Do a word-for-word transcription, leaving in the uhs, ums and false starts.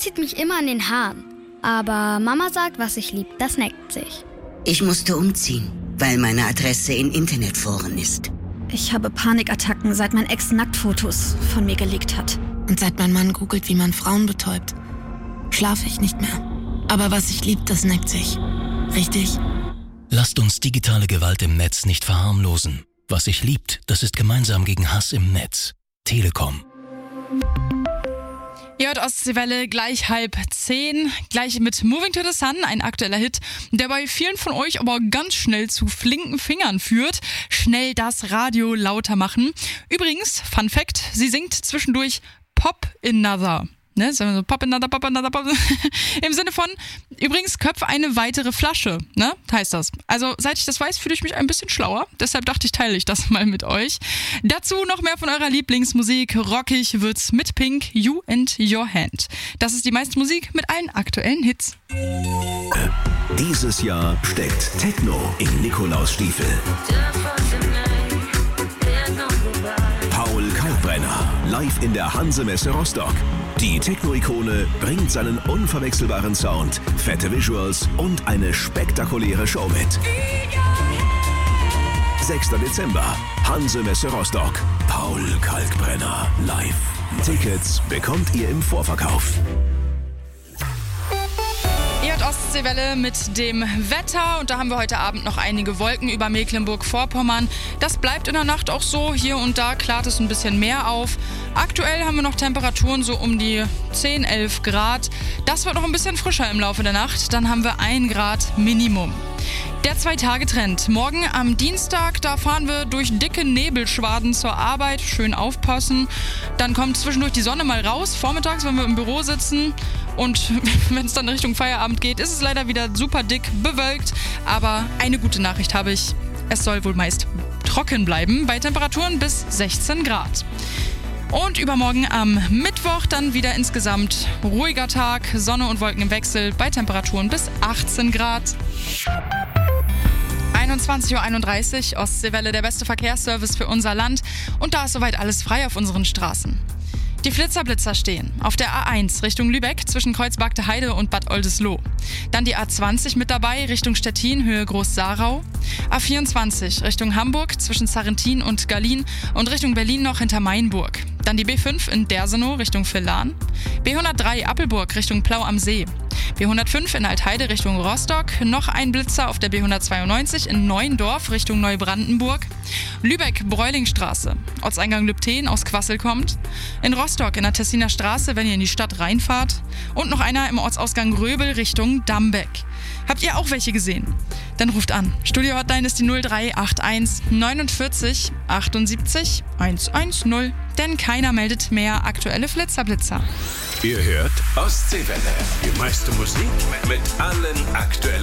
zieht mich immer an den Haaren. Aber Mama sagt, was ich lieb, das neckt sich. Ich musste umziehen, weil meine Adresse in Internetforen ist. Ich habe Panikattacken, seit mein Ex Nacktfotos von mir gelegt hat. Und seit mein Mann googelt, wie man Frauen betäubt, schlafe ich nicht mehr. Aber was ich lieb, das neckt sich. Richtig? Lasst uns digitale Gewalt im Netz nicht verharmlosen. Was sich liebt, das ist gemeinsam gegen Hass im Netz. Telekom. Ihr hört Ostseewelle gleich halb zehn, gleich mit Moving to the Sun, ein aktueller Hit, der bei vielen von euch aber ganz schnell zu flinken Fingern führt. Schnell das Radio lauter machen. Übrigens, Fun Fact, sie singt zwischendurch Pop Another. Ne, so Pop Another, Pop Another, Pop. Im Sinne von, übrigens, köpf eine weitere Flasche, ne, heißt das. Also, seit ich das weiß, fühle ich mich ein bisschen schlauer. Deshalb dachte ich, teile ich das mal mit euch. Dazu noch mehr von eurer Lieblingsmusik. Rockig wird's mit Pink, You and Your Hand. Das ist die meiste Musik mit allen aktuellen Hits. Dieses Jahr steckt Techno in Nikolausstiefel. Paul Kalkbrenner, live in der Hanse-Messe Rostock. Die Techno-Ikone bringt seinen unverwechselbaren Sound, fette Visuals und eine spektakuläre Show mit. sechster Dezember, Hanse-Messe Rostock. Paul Kalkbrenner live. Tickets bekommt ihr im Vorverkauf. Ihr hört Ostseewelle mit dem Wetter und da haben wir heute Abend noch einige Wolken über Mecklenburg-Vorpommern. Das bleibt in der Nacht auch so. Hier und da klart es ein bisschen mehr auf. Aktuell haben wir noch Temperaturen so um die zehn, elf Grad. Das wird noch ein bisschen frischer im Laufe der Nacht. Dann haben wir ein Grad Minimum. Der Zwei-Tage-Trend. Morgen am Dienstag, da fahren wir durch dicke Nebelschwaden zur Arbeit. Schön aufpassen. Dann kommt zwischendurch die Sonne mal raus. Vormittags, wenn wir im Büro sitzen. Und wenn es dann Richtung Feierabend geht, ist es leider wieder super dick bewölkt. Aber eine gute Nachricht habe ich. Es soll wohl meist trocken bleiben bei Temperaturen bis sechzehn Grad. Und übermorgen am Mittwoch dann wieder insgesamt ruhiger Tag, Sonne und Wolken im Wechsel bei Temperaturen bis achtzehn Grad. einundzwanzig Uhr einunddreißig, Ostseewelle, der beste Verkehrsservice für unser Land. Und da ist soweit alles frei auf unseren Straßen. Die Flitzer-Blitzer stehen auf der A eins Richtung Lübeck zwischen Kreuzbergte Heide und Bad Oldesloe. Dann die A zwanzig mit dabei Richtung Stettin, Höhe Groß-Sarau. A vierundzwanzig Richtung Hamburg zwischen Sarrentin und Gallien und Richtung Berlin noch hinter Mainburg. Dann die B fünf in Dersenow Richtung Villahn. B hundertdrei Appelburg Richtung Plau am See. B hundertfünf in Altheide Richtung Rostock. Noch ein Blitzer auf der B hundertzweiundneunzig in Neuendorf Richtung Neubrandenburg. Lübeck-Bräulingstraße, Ortseingang Lübten aus Quassel kommt. In Rostock in der Tessiner Straße, wenn ihr in die Stadt reinfahrt. Und noch einer im Ortsausgang Röbel Richtung Dambeck. Habt ihr auch welche gesehen? Dann ruft an. Studio-Hotline ist die null drei acht eins neunundvierzig achtundsiebzig hundertzehn. Denn keiner meldet mehr aktuelle Flitzer-Blitzer. Ihr hört Ostseewelle. Die meiste Musik mit allen aktuellen